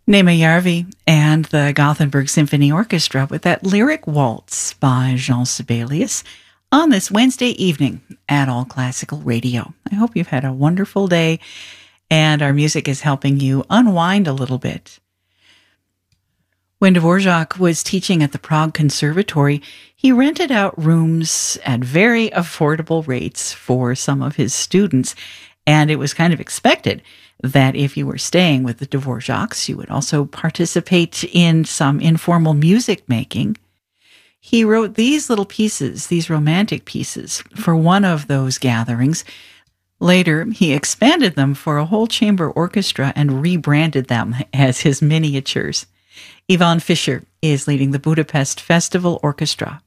Nema Järvi and the Gothenburg Symphony Orchestra with that lyric waltz by Jean Sibelius on this Wednesday evening at All Classical Radio. I hope you've had a wonderful day and our music is helping you unwind a little bit. When Dvorak was teaching at the Prague Conservatory, he rented out rooms at very affordable rates for some of his students, and it was kind of expected that if you were staying with the Dvoraks, you would also participate in some informal music making. He wrote these little pieces, these romantic pieces, for one of those gatherings. Later, he expanded them for a whole chamber orchestra and rebranded them as his miniatures. Ivan Fischer is leading the Budapest Festival Orchestra